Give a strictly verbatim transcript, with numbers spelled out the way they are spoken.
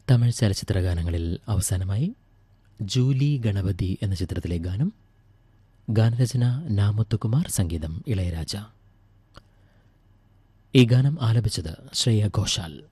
തമിഴ് ചലച്ചിത്ര ഗാനങ്ങളിൽ അവസാനമായി ജൂലി ഗണപതി എന്ന ചിത്രത്തിലെ ഗാനം. ഗാനരചന നാമുത്തുകുമാർ, സംഗീതം ഇളയരാജ. ഈ ഗാനം ആലപിച്ചത് ശ്രേയ ഘോഷാൽ.